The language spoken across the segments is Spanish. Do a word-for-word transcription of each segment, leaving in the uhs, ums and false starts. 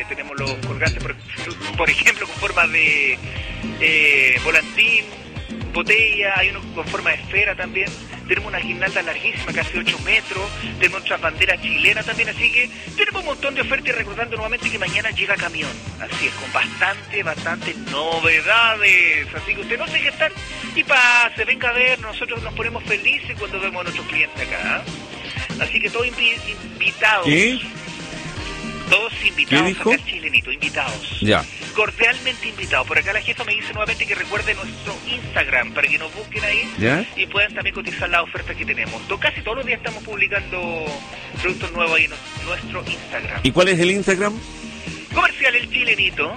Eh, tenemos los colgantes, por, por ejemplo, con forma de eh, volantín, botella, hay uno con forma de esfera también. Tenemos una guirnalda larguísima, casi ocho metros. Tenemos nuestra bandera chilena también, así que tenemos un montón de ofertas y recordando nuevamente que mañana llega camión. Así es, con bastante, bastante novedades. Así que usted no se deje estar y pase, venga a ver. Nosotros nos ponemos felices cuando vemos a nuestros clientes acá. Así que todos invi- invitados. ¿Qué? Todos invitados ¿Qué dijo? acá al Chilenito, invitados. Ya. Cordialmente invitados. Por acá la jefa me dice nuevamente que recuerde nuestro Instagram para que nos busquen ahí ¿Ya? y puedan también cotizar las ofertas que tenemos. To- Casi todos los días estamos publicando productos nuevos ahí en nuestro Instagram. ¿Y cuál es el Instagram? Comercial El Chilenito.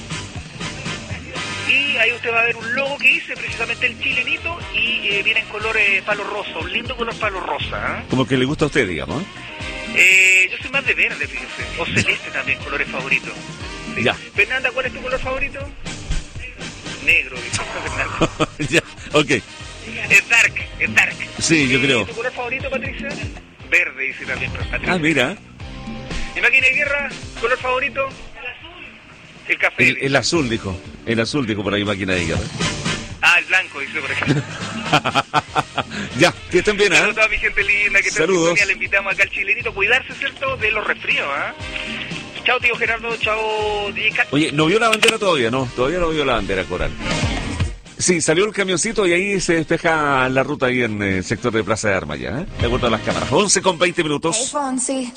Y ahí usted va a ver un logo que hice, precisamente El Chilenito, y eh, viene en color eh, palo rosa, un lindo color palo rosa. ¿eh? Como que le gusta a usted, digamos. Eh, yo soy más de verde, fíjese. O celeste también, colores favoritos. Sí. Ya. Fernanda, ¿cuál es tu color favorito? Negro, dice Fernanda. Ya, ok. Es dark, es dark. Sí, yo ¿Y creo. tu color favorito, Patricia? Verde, dice también Patricia. Ah, mira. ¿Y máquina de guerra? ¿Color favorito? El azul. El café. El, el azul, dijo. El azul, dijo por ahí, máquina de guerra. Ah, el blanco, dice por ejemplo. Ya, que estén bien, ¿eh? Saludos a toda mi gente linda que está en Saludos. sintonía. Le invitamos acá al Chilenito. Cuidarse, ¿cierto? De los resfríos, ¿ah? Chao, tío Gerardo. Chao, D J Cat. Oye, ¿no vio la bandera todavía? No, todavía no vio la bandera coral. Sí, salió el camioncito y ahí se despeja la ruta ahí en el sector de Plaza de Armas ya, ¿eh? De acuerdo a las cámaras. once con veinte minutos. Hey, Fonzie.